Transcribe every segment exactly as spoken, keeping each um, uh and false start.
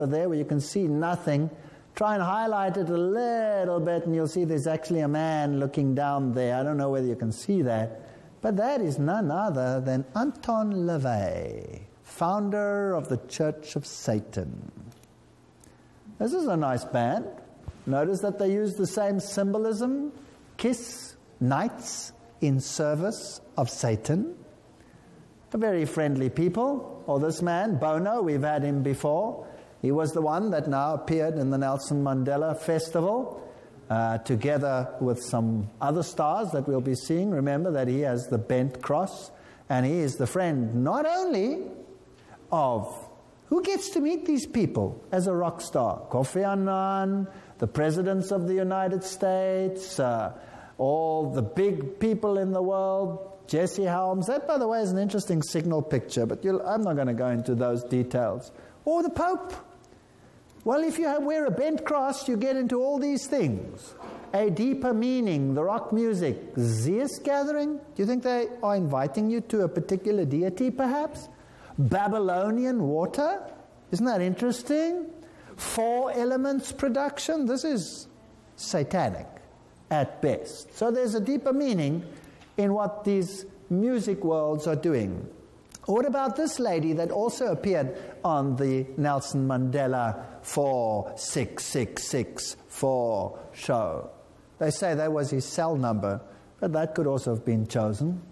there where you can see nothing. Try and highlight it a little bit and you'll see there's actually a man looking down there. I don't know whether you can see that, but that is none other than Anton LaVey, founder of the Church of Satan. This is a nice band. Notice that they use the same symbolism, kiss, knights in service of Satan. A very friendly people. Or this man, Bono, we've had him before. He was the one that now appeared in the Nelson Mandela Festival, uh, together with some other stars that we'll be seeing. Remember that he has the bent cross, and he is the friend not only of, who gets to meet these people as a rock star? Kofi Annan, the presidents of the United States, uh, all the big people in the world, Jesse Helms. That, by the way, is an interesting signal picture, but you'll, I'm not going to go into those details. Or the Pope. Well, if you have, wear a bent cross, you get into all these things. A deeper meaning, the rock music. Zeus gathering? Do you think they are inviting you to a particular deity, perhaps? Babylonian water? Isn't that interesting? Four elements production? This is satanic at best. So there's a deeper meaning in what these music worlds are doing. What about this lady that also appeared on the Nelson Mandela four six six six four show? They say that was his cell number, but that could also have been chosen.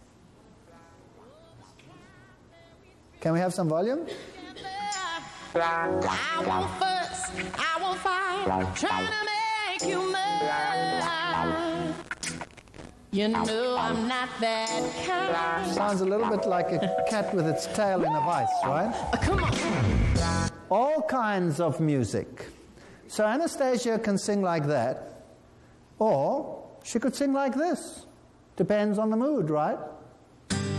Can we have some volume? I won't fuss, I won't fight, trying to make you mine. You know I'm not that kind. Sounds a little bit like a cat with its tail in a vice, right? Uh, come on. All kinds of music. So Anastasia can sing like that, or she could sing like this. Depends on the mood, right?